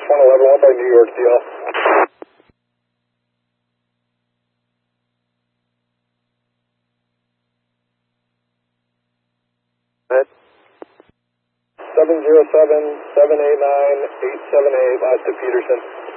111, 1 by New York, DL. Ahead. 707-789-878, last to Peterson.